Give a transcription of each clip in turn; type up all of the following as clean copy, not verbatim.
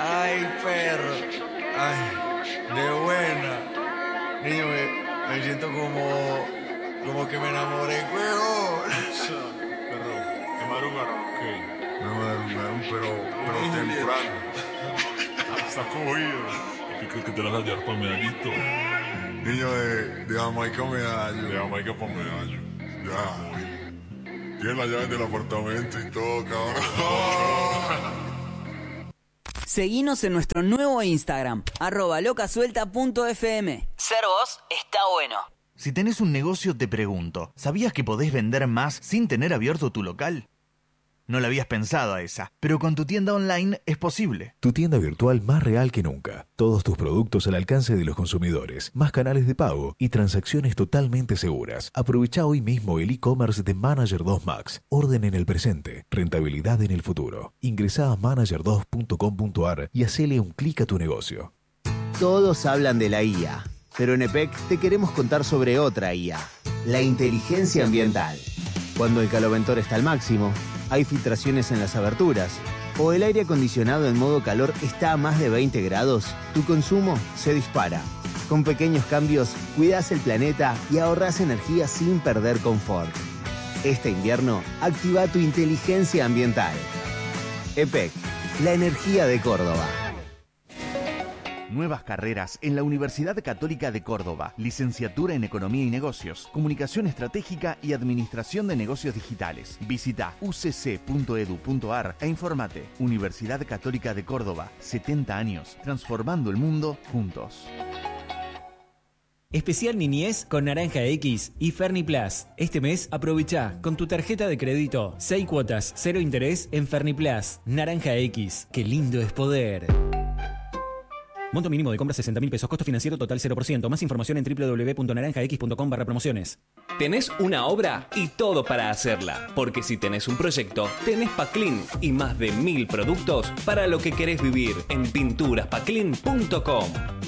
Ay, perro. Ay, de buena. Niño, me siento como que me enamoré, huevón. Perro, ¿te madrugaron? ¿Qué? Me madrugaron, pero temprano. Está cogido. ¿Qué crees que te las vas a llevar para Medallito? Niño de Jamaica Medallo. De Jamaica para Medallo. Ya. Tiene la llave del apartamento y todo, cabrón. Seguinos en nuestro nuevo Instagram, @locasuelta.fm. Ser vos está bueno. Si tenés un negocio, te pregunto, ¿sabías que podés vender más sin tener abierto tu local? No la habías pensado a esa, pero con tu tienda online es posible. Tu tienda virtual más real que nunca. Todos tus productos al alcance de los consumidores, más canales de pago y transacciones totalmente seguras. Aprovecha hoy mismo el e-commerce de Manager 2 Max. Orden en el presente, rentabilidad en el futuro. Ingresá a manager2.com.ar y hacele un clic a tu negocio. Todos hablan de la IA, pero en EPEC te queremos contar sobre otra IA, la inteligencia ambiental. Cuando el caloventor está al máximo, hay filtraciones en las aberturas, o el aire acondicionado en modo calor está a más de 20 grados, tu consumo se dispara. Con pequeños cambios, cuidás el planeta y ahorrás energía sin perder confort. Este invierno, activa tu inteligencia ambiental. EPEC, la energía de Córdoba. Nuevas carreras en la Universidad Católica de Córdoba. Licenciatura en Economía y Negocios, Comunicación Estratégica y Administración de Negocios Digitales. Visita ucc.edu.ar e informate. Universidad Católica de Córdoba, 70 años, transformando el mundo juntos. Especial Niñez con Naranja X y Ferniplus. Este mes aprovecha con tu tarjeta de crédito 6 cuotas, 0 interés en Ferniplus. Naranja X, qué lindo es poder. Monto mínimo de compra 60.000 pesos. Costo financiero total 0%. Más información en www.naranjax.com/promociones. Tenés una obra y todo para hacerla. Porque si tenés un proyecto, tenés Paclin y más de 1000 productos para lo que querés vivir en pinturaspaclin.com.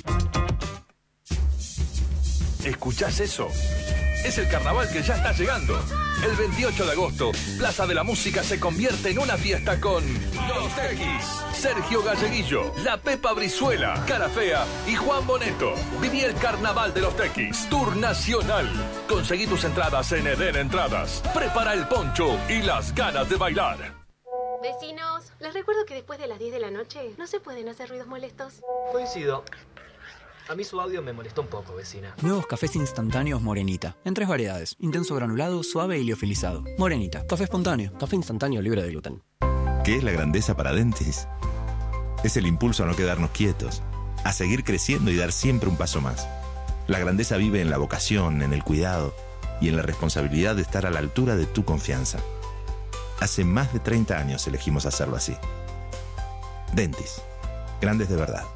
¿Escuchás eso? Es el carnaval que ya está llegando. El 28 de agosto, Plaza de la Música se convierte en una fiesta con Los Tequis, Sergio Galleguillo, La Pepa Brizuela, Cara Fea y Juan Boneto. Viví el carnaval de Los Tequis, Tour Nacional. Conseguí tus entradas en Eden Entradas. Prepara el poncho y las ganas de bailar. Vecinos, les recuerdo que después de las 10 de la noche no se pueden hacer ruidos molestos. Coincido. A mí su audio me molestó un poco, vecina. Nuevos cafés instantáneos Morenita. En 3 variedades. Intenso granulado, suave y liofilizado. Morenita. Café espontáneo. Café instantáneo libre de gluten. ¿Qué es la grandeza para Dentis? Es el impulso a no quedarnos quietos, a seguir creciendo y dar siempre un paso más. La grandeza vive en la vocación, en el cuidado y en la responsabilidad de estar a la altura de tu confianza. Hace más de 30 años elegimos hacerlo así. Dentis. Grandes de verdad.